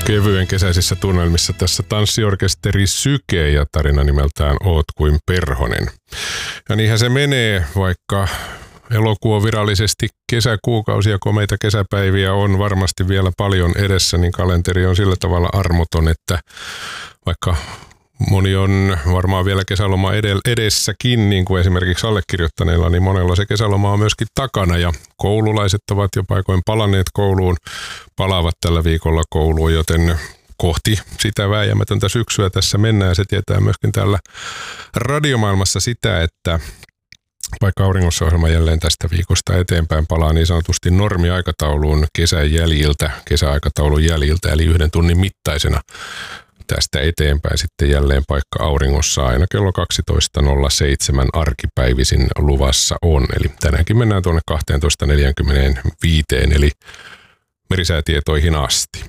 kevyen kesäisissä tunnelmissa tässä tanssiorkesteri Syke ja tarina nimeltään Oot kuin perhonen. Ja niinhän se menee, vaikka elokuu on virallisesti kesäkuukausia, komeita kesäpäiviä on varmasti vielä paljon edessä, niin kalenteri on sillä tavalla armoton, että vaikka moni on varmaan vielä kesäloma edessäkin, niin kuin esimerkiksi allekirjoittaneilla, niin monella se kesäloma on myöskin takana ja koululaiset ovat jo paikoin palanneet kouluun, palaavat tällä viikolla kouluun, joten kohti sitä vääjäämätöntä syksyä tässä mennään. Se tietää myöskin täällä radiomaailmassa sitä, että vaikka Auringossa ohjelma jälleen tästä viikosta eteenpäin palaa niin sanotusti normiaikatauluun kesäaikataulun jäljiltä, eli 1 tunnin mittaisena tästä eteenpäin sitten jälleen paikka Auringossa aina kello 12.07 arkipäivisin luvassa on. Eli tänäänkin mennään tuonne 12.45 eli merisäätietoihin asti.